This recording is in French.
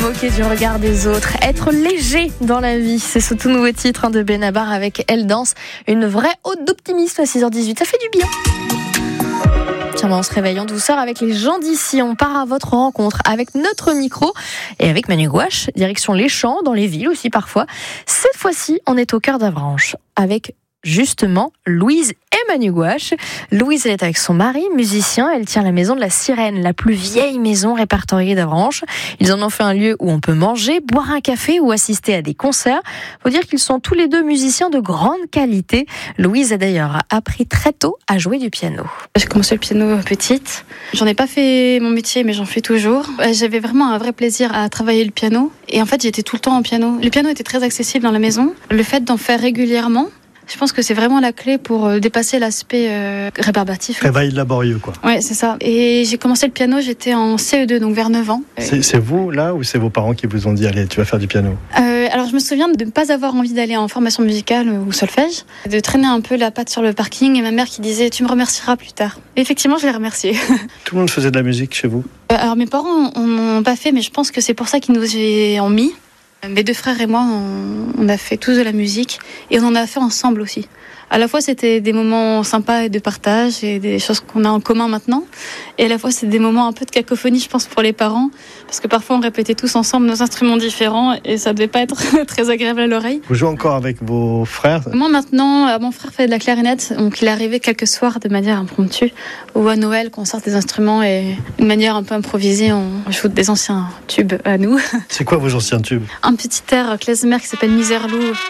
Moquer du regard des autres, être léger dans la vie, c'est ce tout nouveau titre de Benabar avec Elle danse, une vraie ode d'optimisme à 6h18, ça fait du bien. Tiens, on se réveille en douceur avec les gens d'ici, on part à votre rencontre avec notre micro et avec Manu Gouache, direction les champs, dans les villes aussi parfois. Cette fois-ci, on est au cœur d'Avranches avec justement Louise et Manu Gouache. Louise, elle est avec son mari, musicien. Elle tient la maison de la Sirène, la plus vieille maison répertoriée d'Avranches. Ils en ont fait un lieu où on peut manger, boire un café ou assister à des concerts. Faut dire qu'ils sont tous les deux musiciens de grande qualité. Louise a d'ailleurs appris très tôt à jouer du piano. J'ai commencé le piano petite. J'en ai pas fait mon métier, mais j'en fais toujours. J'avais vraiment un vrai plaisir à travailler le piano. Et en fait, j'étais tout le temps en piano. Le piano était très accessible dans la maison. Le fait d'en faire régulièrement, je pense que c'est vraiment la clé pour dépasser l'aspect rébarbatif. Travail laborieux, quoi. Ouais, c'est ça. Et j'ai commencé le piano, j'étais en CE2, donc vers 9 ans. C'est vous, là, ou c'est vos parents qui vous ont dit « Allez, tu vas faire du piano » Alors, je me souvien de ne pas avoir envie d'aller en formation musicale ou solfège, de traîner un peu la patte sur le parking, et ma mère qui disait « Tu me remercieras plus tard ». Et effectivement, je l'ai remercié. Tout le monde faisait de la musique chez vous? Alors, mes parents n'ont pas fait, mais je pense que c'est pour ça qu'ils nous ont mis. Mes deux frères et moi, on a fait tous de la musique et on en a fait ensemble aussi. À la fois, c'était des moments sympas et de partage et des choses qu'on a en commun maintenant. Et à la fois, c'est des moments un peu de cacophonie, je pense, pour les parents. Parce que parfois, on répétait tous ensemble nos instruments différents et ça devait pas être très agréable à l'oreille. Vous jouez encore avec vos frères? Moi, maintenant, mon frère fait de la clarinette. Donc, il est arrivé quelques soirs de manière impromptue. Ou à Noël, qu'on sorte des instruments et d'une manière un peu improvisée, on joue des anciens tubes à nous. C'est quoi vos anciens tubes? Un petit air klezmer qui s'appelle Miserlou.